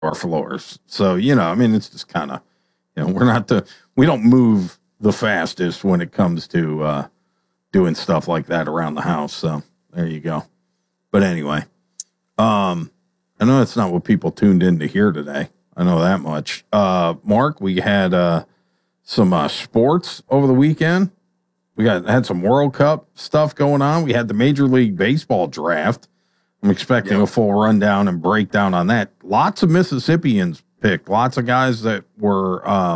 our floors. So, I mean, it's just kind of, we don't move the fastest when it comes to doing stuff like that around the house. So there you go. But anyway, I know that's not what people tuned in to hear today. I know that much. Mark, we had some sports over the weekend. We had some World Cup stuff going on. We had the Major League Baseball draft. I'm expecting a full rundown and breakdown on that. Lots of Mississippians picked. Lots of guys that were,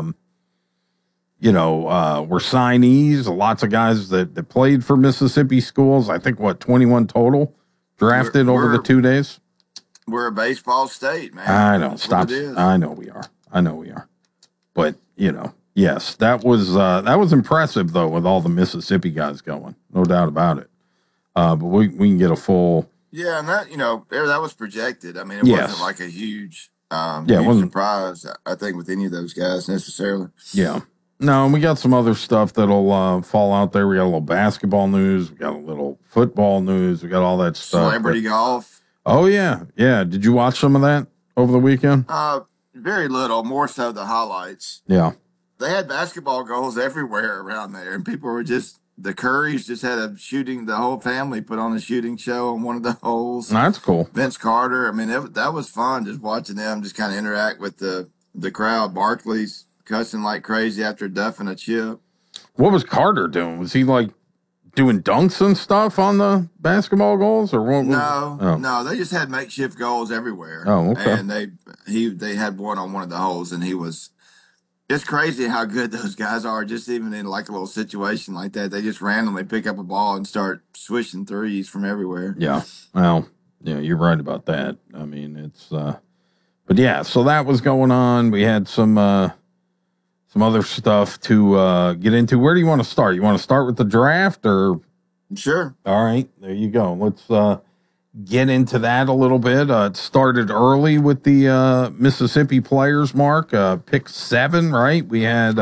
were signees. Lots of guys that played for Mississippi schools. I think, 21 total drafted over the 2 days? We're a baseball state, man. I know. Stop. I know we are. But, yes, that was impressive, though, with all the Mississippi guys going. No doubt about it. But we can get a full... Yeah, and that was projected. I mean, it wasn't like a huge, surprise, I think, with any of those guys necessarily. Yeah. No, and we got some other stuff that'll fall out there. We got a little basketball news. We got a little football news. We got all that stuff. Celebrity golf. Oh, yeah. Yeah. Did you watch some of that over the weekend? Very little, more so the highlights. Yeah. They had basketball goals everywhere around there, and people were just... The Currys just had a shooting. The whole family put on a shooting show on one of the holes. That's cool. Vince Carter. I mean, that was fun just watching them just kind of interact with the crowd. Barkley's cussing like crazy after duffing a chip. What was Carter doing? Was he like doing dunks and stuff on the basketball goals, or what? No. They just had makeshift goals everywhere. Oh, okay. And they had one on one of the holes, and he was. It's crazy how good those guys are, just even in like a little situation like that. They just randomly pick up a ball and start swishing threes from everywhere. Yeah. Well, yeah, you're right about that. I mean, it's, but yeah, so that was going on. We had some other stuff to get into. Where do you want to start? You want to start with the draft or? Sure. All right. There you go. Let's get into that a little bit. It started early with the Mississippi players, Mark. Pick 7, right? We had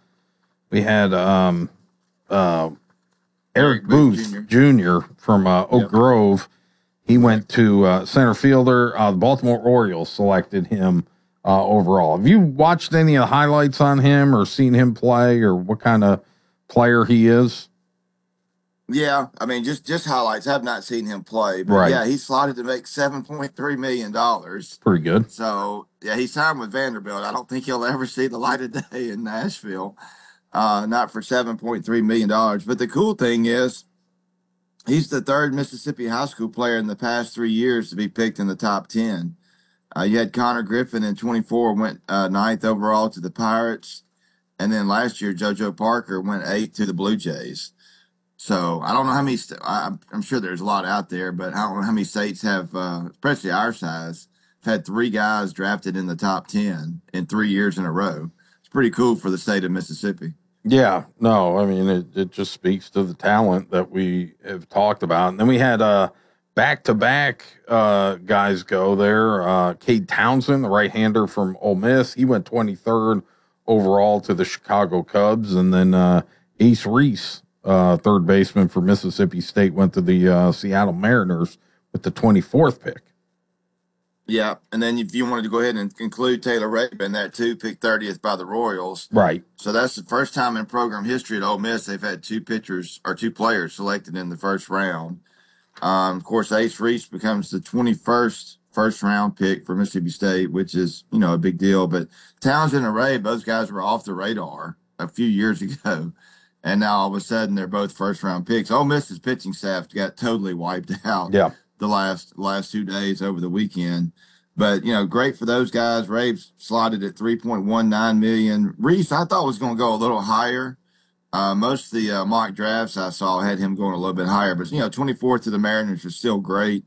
Eric Booth Jr. from Oak Grove. He went to center fielder. The Baltimore Orioles selected him overall. Have you watched any of the highlights on him or seen him play or what kind of player he is? Yeah, I mean, just highlights. I've not seen him play, but yeah, he slotted to make $7.3 million. Pretty good. So, yeah, he signed with Vanderbilt. I don't think he'll ever see the light of day in Nashville, not for $7.3 million. But the cool thing is he's the third Mississippi high school player in the past 3 years to be picked in the top 10. You had Connor Griffin in 24, went 9th overall to the Pirates. And then last year, JoJo Parker went 8th to the Blue Jays. So I don't know how many. I'm sure there's a lot out there, but I don't know how many states have, especially our size, have had 3 guys drafted in the top 10 in 3 years in a row. It's pretty cool for the state of Mississippi. Yeah, no, I mean it just speaks to the talent that we have talked about. And then we had back-to-back guys go there. Cade Townsend, the right-hander from Ole Miss, he went 23rd overall to the Chicago Cubs, and then Ace Reese. Third baseman for Mississippi State, went to the Seattle Mariners with the 24th pick. Yeah, and then if you wanted to go ahead and include Taylor Rabe in that too, picked 30th by the Royals. Right. So that's the first time in program history at Ole Miss they've had 2 players selected in the first round. Of course, Ace Reese becomes the 21st first-round pick for Mississippi State, which is, a big deal. But Townsend and Rabe, those guys were off the radar a few years ago. And now all of a sudden they're both first-round picks. Ole Miss's pitching staff got totally wiped out the last 2 days over the weekend. But, great for those guys. Rabe's slotted at $3.19 million. Reese, I thought was going to go a little higher. Most of the mock drafts I saw had him going a little bit higher. But, 24th to the Mariners is still great.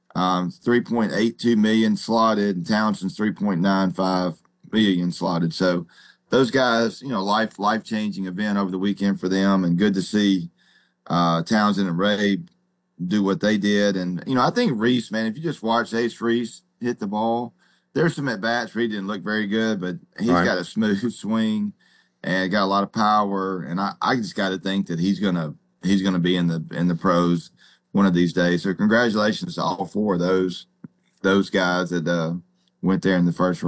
$3.82 million slotted, and Townsend's $3.95 million slotted. So, those guys, life-changing event over the weekend for them, and good to see Townsend and Ray do what they did. And, I think Reese, man, if you just watch Ace Reese hit the ball, there's some at-bats where he didn't look very good, but he's got a smooth swing and got a lot of power. And I just got to think that he's gonna be in the pros one of these days. So congratulations to all 4 of those guys that went there in the first